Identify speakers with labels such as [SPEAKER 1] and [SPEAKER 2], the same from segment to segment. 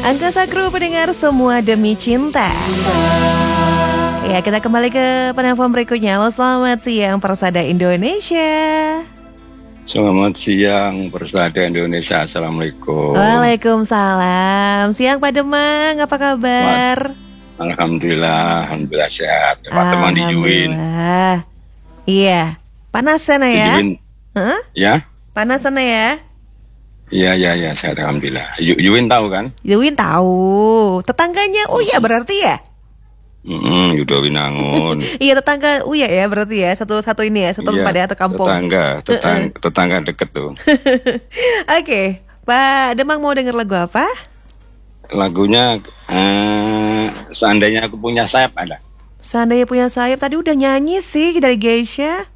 [SPEAKER 1] Angkasa Kru pendengar semua demi cinta. Ya, kita kembali ke penelpon berikutnya. Halo, selamat siang Persada Indonesia.
[SPEAKER 2] Selamat siang Persada Indonesia. Assalamualaikum.
[SPEAKER 1] Waalaikumsalam. Siang Pak Demang, apa kabar?
[SPEAKER 2] Alhamdulillah sehat. Pak Demang di Juin.
[SPEAKER 1] Iya, panas sana ya?
[SPEAKER 2] Huh? Ya?
[SPEAKER 1] Panas sana ya?
[SPEAKER 2] Iya, sehat alhamdulillah. Juin tahu kan?
[SPEAKER 1] Juin tahu. Tetangganya Uya berarti ya?
[SPEAKER 2] Yuda Winangun.
[SPEAKER 1] Iya, tetangga Uya ya berarti ya. Satu ini ya, satu tempat ya atau kampung.
[SPEAKER 2] Tetangga deket tuh.
[SPEAKER 1] Oke, Pak Demang mau denger lagu apa?
[SPEAKER 2] Lagunya Seandainya Aku Punya Sayap ada.
[SPEAKER 1] Seandainya Punya Sayap tadi udah nyanyi sih dari Geisha.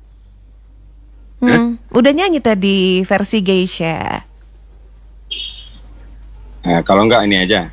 [SPEAKER 1] Udah nyanyi tadi versi Geisha.
[SPEAKER 2] Kalau enggak ini aja.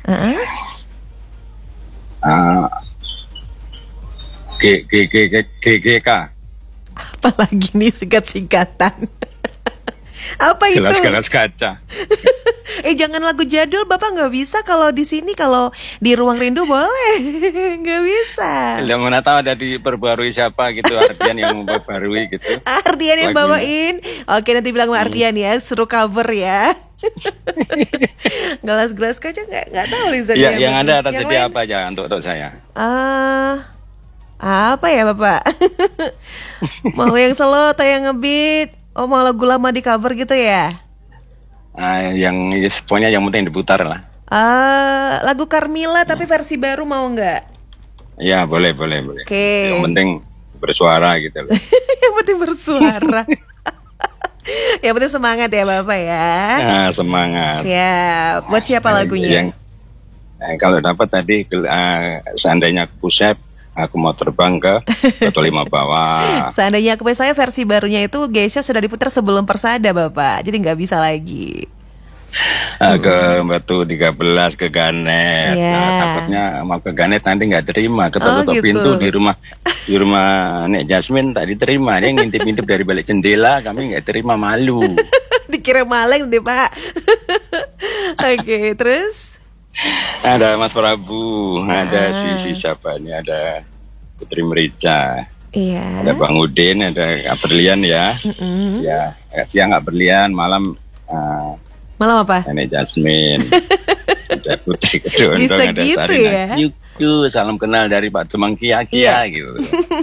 [SPEAKER 2] GGK.
[SPEAKER 1] Apalagi nih singkat-singkatan. Apa itu?
[SPEAKER 2] Gelas kaca.
[SPEAKER 1] Jangan lagu jadul, Bapak nggak bisa. Kalau di sini, kalau di Ruang Rindu boleh. Nggak bisa.
[SPEAKER 2] Yang mana tahu ada diperbarui siapa gitu, Ardian yang memperbarui gitu.
[SPEAKER 1] Ardian yang bawain. Oke, nanti bilang sama Ardian ya, suruh cover ya. Gelas kaca nggak tahu Liza.
[SPEAKER 2] Ya, yang ada tersedia apa aja untuk saya?
[SPEAKER 1] Apa ya Bapak? Mau yang slow atau yang ngebeat? Oh, mau lagu lama di cover gitu ya?
[SPEAKER 2] Yang pokoknya yang penting diputar lah.
[SPEAKER 1] Lagu Carmilla tapi versi baru mau nggak?
[SPEAKER 2] Ya boleh.
[SPEAKER 1] Okay.
[SPEAKER 2] Yang penting bersuara gitu loh.
[SPEAKER 1] Yang penting bersuara. Yang penting semangat ya Bapak ya.
[SPEAKER 2] Semangat.
[SPEAKER 1] Siap. Buat siapa lagunya?
[SPEAKER 2] Kalau dapat tadi Seandainya Aku Pusat, Aku Mau Terbang ke Batu Lima Bawah.
[SPEAKER 1] Seandainya Aku Saya versi barunya itu Geisha sudah diputar sebelum Persada Bapak. Jadi nggak bisa lagi.
[SPEAKER 2] Ke Batu 13 ke Ganet. Takutnya mau ke Ganet nanti nggak terima. Ketutup pintu di rumah Nek Jasmine tak diterima. Dia ngintip-ngintip dari balik jendela. Kami nggak terima, malu.
[SPEAKER 1] Dikira maling deh Pak. Oke, terus?
[SPEAKER 2] Ada Mas Prabu, ada si siapa ini, ada Putri Merica, ada Bang Udin, ada Kak Berlian ya. Ya, siang Kak Berlian, malam
[SPEAKER 1] apa?
[SPEAKER 2] Nenek Jasmine, ada Putri Kedondong,
[SPEAKER 1] bisa
[SPEAKER 2] ada
[SPEAKER 1] gitu
[SPEAKER 2] Sarina.
[SPEAKER 1] ya?
[SPEAKER 2] Salam kenal dari Pak Demang Kia gitu.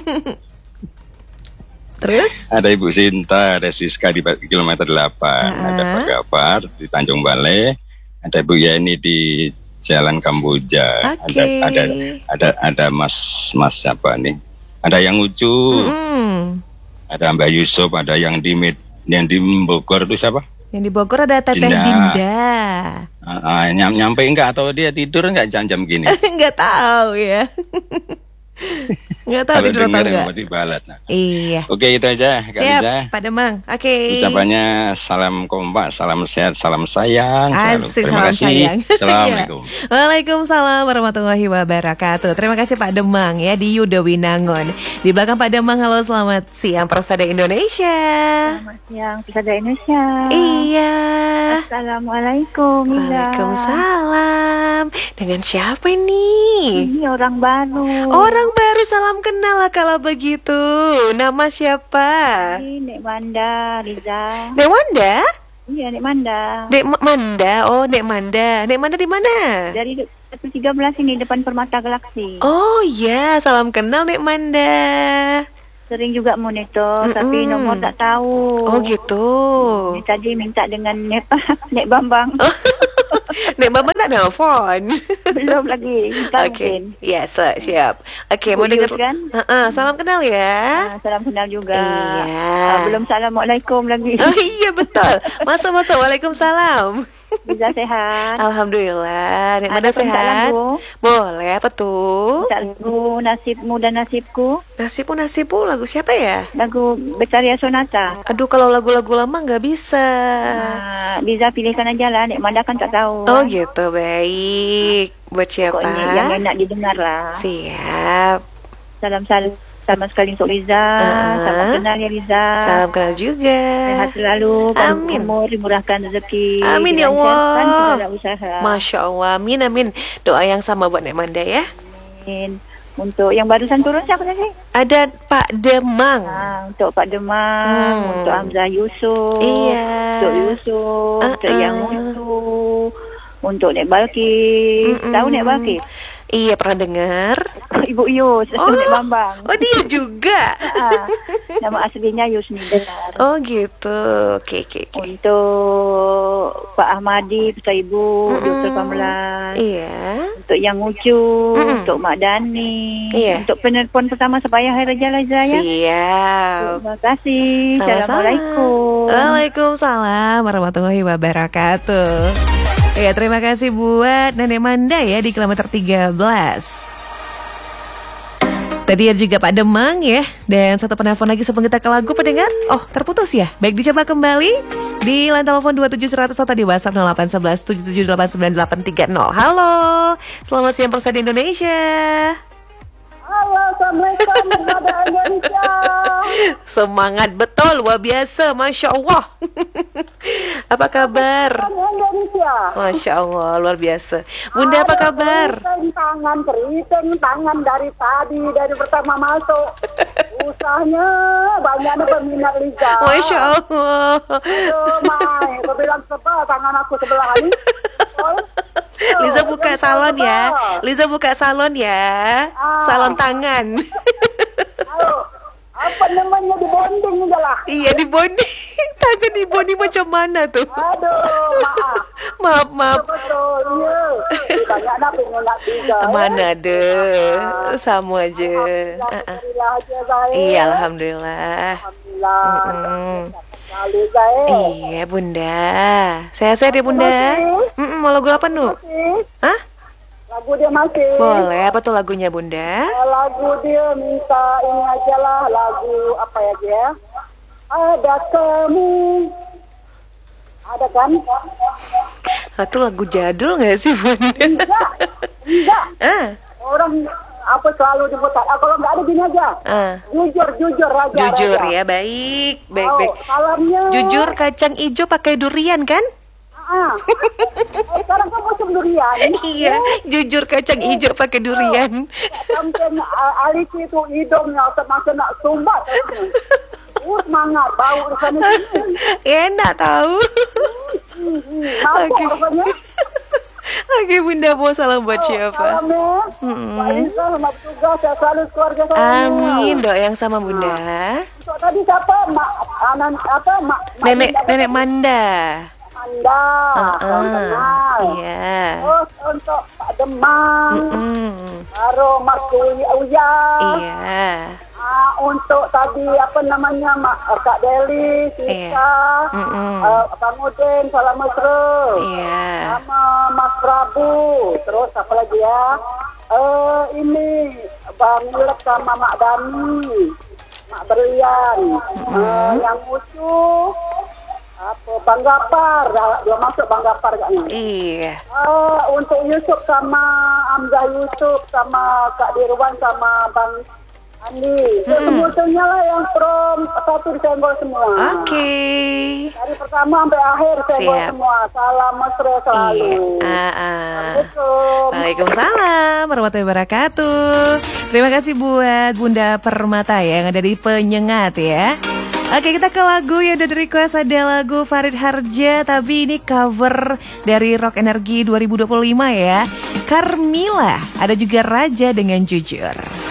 [SPEAKER 1] Terus?
[SPEAKER 2] Ada Ibu Sinta, ada Siska di kilometer 8, ada Pak Gapar di Tanjung Balai, ada Bu Yani di Jalan Kamboja. Ada Mas siapa nih? Ada yang lucu. Ada Mbak Yusuf, ada yang di Bogor itu siapa? Yang
[SPEAKER 1] di Bogor ada Teteh Dinda.
[SPEAKER 2] Nyampe enggak atau dia tidur enggak jam-jam gini?
[SPEAKER 1] Enggak tahu ya. Nggak tahu tidur atau enggak. Iya.
[SPEAKER 2] Oke, itu aja.
[SPEAKER 1] Siap, Pak Demang. Oke.
[SPEAKER 2] Ucapannya salam kompak, salam sehat, salam sayang.
[SPEAKER 1] Asik,
[SPEAKER 2] terima kasih.
[SPEAKER 1] Sayang.
[SPEAKER 2] Assalamualaikum.
[SPEAKER 1] Waalaikumsalam warahmatullahi wabarakatuh. Terima kasih Pak Demang ya di Yuda Winangun. Di belakang Pak Demang, halo selamat siang Persada Indonesia.
[SPEAKER 3] Selamat siang Persada Indonesia.
[SPEAKER 1] Iya.
[SPEAKER 3] Assalamualaikum.
[SPEAKER 1] Waalaikumsalam. Dengan siapa ini?
[SPEAKER 3] Ini orang baru.
[SPEAKER 1] Orang baru, salam kenal lah kalau begitu. Nama siapa?
[SPEAKER 3] Nek Manda, Riza.
[SPEAKER 1] Nek Wanda?
[SPEAKER 3] Iya, Nek Manda.
[SPEAKER 1] Nek Manda, oh Nek Manda. Nek Manda di mana?
[SPEAKER 3] Dari 13 ini depan Permata Galaksi.
[SPEAKER 1] Oh iya, salam kenal Nek Manda.
[SPEAKER 3] Sering juga monitor, tapi nomor tak tahu.
[SPEAKER 1] Oh gitu.
[SPEAKER 3] Ini tadi minta dengan Nek Bambang.
[SPEAKER 1] Nek Bambang tak nelfon.
[SPEAKER 3] Belum lagi.
[SPEAKER 1] Oke, ya siap. Oke, mau dengar
[SPEAKER 3] kan?
[SPEAKER 1] Salam kenal ya.
[SPEAKER 3] Salam kenal juga.
[SPEAKER 1] Iya.
[SPEAKER 3] Belum assalamualaikum lagi.
[SPEAKER 1] Oh iya betul. Masa waalaikumsalam.
[SPEAKER 3] Bisa sehat.
[SPEAKER 1] Alhamdulillah. Nek Manda sehat.
[SPEAKER 3] Lagu?
[SPEAKER 1] Boleh, apa tuh?
[SPEAKER 3] Lagu Nasibmu dan Nasibku.
[SPEAKER 1] Nasibmu lagu siapa ya?
[SPEAKER 3] Lagu Betharia Sonata.
[SPEAKER 1] Aduh, kalau lagu-lagu lama nggak bisa.
[SPEAKER 3] Bisa pilihkan aja lah. Nek Manda kan tak tahu.
[SPEAKER 1] Oh gitu, baik. Buat siapa?
[SPEAKER 3] Yang enak didengar lah.
[SPEAKER 1] Siap.
[SPEAKER 3] Salam sama sekali untuk Liza. Salam kenal ya Liza.
[SPEAKER 1] Salam kenal juga.
[SPEAKER 3] Sehat selalu.
[SPEAKER 1] Amin.
[SPEAKER 3] Umur dimurahkan rezeki.
[SPEAKER 1] Amin ya Allah.
[SPEAKER 3] Segala usaha.
[SPEAKER 1] Masya Allah. Amin amin. Doa yang sama buat Nek Manda ya.
[SPEAKER 3] Amin. Untuk yang barusan turun siapa tadi?
[SPEAKER 1] Ada Pak Demang.
[SPEAKER 3] Untuk Pak Demang, untuk Hamzah Yusuf, untuk Yusuf, untuk Yang Mutu, untuk Nek Balki. Tahu Nek Balki?
[SPEAKER 1] Iya, pernah dengar.
[SPEAKER 3] Ibu Yus, Nek Bambang.
[SPEAKER 1] Oh, dia juga.
[SPEAKER 3] Nama aslinya Yusnidar.
[SPEAKER 1] Oh, gitu. Oke.
[SPEAKER 3] Untuk Pak Ahmadi, Putra Ibu, Dr. Pamela.
[SPEAKER 1] Iya.
[SPEAKER 3] Untuk Yang Ucu, untuk Mak Dani.
[SPEAKER 1] Iya.
[SPEAKER 3] Untuk penelpon pertama supaya Hari Raja Liza ya.
[SPEAKER 1] Siap.
[SPEAKER 3] Terima kasih.
[SPEAKER 1] Sama-sama.
[SPEAKER 3] Assalamualaikum.
[SPEAKER 1] Waalaikumsalam warahmatullahi wabarakatuh. Ya, terima kasih buat Nenek Manda ya di kilometer 13. Tadi ada juga Pak Demang ya. Dan satu penelpon lagi sebelum kita ke lagu pendengar. Oh, terputus ya. Baik, dicoba kembali di line telepon 27100 atau di WhatsApp 0811 7788 930. Halo, selamat siang Persada Indonesia.
[SPEAKER 4] Halo, Assalamualaikum kepada Indonesia.
[SPEAKER 1] Semangat betul, luar biasa, Masya Allah. Apa kabar?
[SPEAKER 4] Indonesia.
[SPEAKER 1] Masya Allah, luar biasa. Bunda, apa kabar?
[SPEAKER 4] Keriting tangan dari tadi, dari pertama masuk. Usahanya banyak peminat Liza.
[SPEAKER 1] Masya Allah.
[SPEAKER 4] Aduh, Mai, aku bilang sebel tangan aku sebelah ini.
[SPEAKER 1] Liza buka salon ya. Liza buka salon ya. Salon tangan.
[SPEAKER 4] Ayo, apa namanya di bonding aja lah.
[SPEAKER 1] Iya, di bonding. Tangan di bonding macam mana tuh?
[SPEAKER 4] Aduh, maaf.
[SPEAKER 1] Maaf.
[SPEAKER 4] Betul, iya. Banyak nak pengen juga.
[SPEAKER 1] Mana ada. Sama aja.
[SPEAKER 4] Alhamdulillah aja saya.
[SPEAKER 1] Iya, alhamdulillah. Iya, Bunda. Sehat-sehat ya, Bunda. Mau lagu apa, Nu? Hah?
[SPEAKER 4] Lagu dia masih.
[SPEAKER 1] Boleh, apa tuh lagunya, Bunda?
[SPEAKER 4] Lagu dia minta ini aja lah, lagu apa ya dia? Ada kamu. Ada kan?
[SPEAKER 1] Itu lagu jadul nggak sih, Bunda?
[SPEAKER 4] Enggak. Orang apa selalu diputar. Kalau nggak ada gini aja. Jujur raja.
[SPEAKER 1] Jujur
[SPEAKER 4] raja.
[SPEAKER 1] ya, baik.
[SPEAKER 4] Salamnya.
[SPEAKER 1] Jujur kacang ijo pakai durian kan?
[SPEAKER 4] Sekarang kan musim durian.
[SPEAKER 1] Iya, jujur kacang ijo pakai durian.
[SPEAKER 4] Sampai Aliki itu hidungnya termasuk nak sumbat. Semangat bau rasanya sini.
[SPEAKER 1] Enak tahu.
[SPEAKER 4] Mampu rasanya.
[SPEAKER 1] Oke, Bunda, mau salam buat siapa?
[SPEAKER 4] Salamnya. Pak Lisa, selamat tugas. Saya selalu keluarga saya.
[SPEAKER 1] Amin, doa yang sama, Bunda.
[SPEAKER 4] Untuk tadi siapa?
[SPEAKER 1] Nenek Manda.
[SPEAKER 4] Anda, salam kenal.
[SPEAKER 1] Iya.
[SPEAKER 4] Terus untuk Pak Demang, baru Mak Uya.
[SPEAKER 1] Iya.
[SPEAKER 4] Untuk tadi apa namanya Kak Deli, Sita, Bang Udin, Salam Mesra.
[SPEAKER 1] Iya.
[SPEAKER 4] Sama Mas Prabu. Terus apa lagi ya? Ini Bang Ilek sama Mak Dani, Mak Berlian, Yang Mucu. Apa Bang Gapar, dia masuk Bang Gapar kayaknya.
[SPEAKER 1] Iya.
[SPEAKER 4] Untuk Yusuf sama Hamzah Yusuf sama Kak Dirwan sama Bang Andi. Semuanya lah yang from satu disenggol semua.
[SPEAKER 1] Oke.
[SPEAKER 4] Dari pertama sampai akhir senggol semua. Salam mesra selalu.
[SPEAKER 1] Assalamualaikum. Waalaikumsalam warahmatullahi wabarakatuh. Terima kasih buat Bunda Permata ya yang ada di Penyengat ya. Oke, kita ke lagu yang udah di request. Ada lagu Farid Harja, tapi ini cover dari Rock Energi 2025 ya. Carmila, ada juga Raja dengan Jujur.